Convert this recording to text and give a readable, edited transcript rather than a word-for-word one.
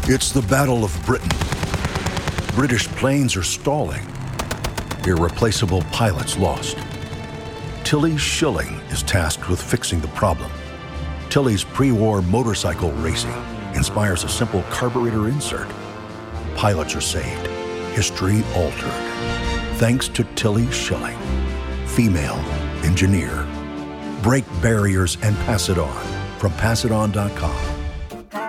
It's the Battle of Britain. British planes are stalling. Irreplaceable pilots lost. Tilly Schilling is tasked with fixing the problem. Tilly's pre-war motorcycle racing inspires a simple carburetor insert. Pilots are saved. History altered. Thanks to Tilly Schilling, female engineer. Break barriers and pass it on from PassItOn.com.